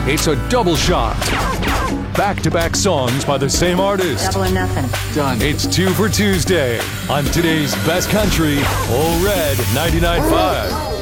It's a double shot. Back-to-back songs by the same artist. Double or nothing. Done. It's 2 for Tuesday on today's Best Country, Ole Red 99.5.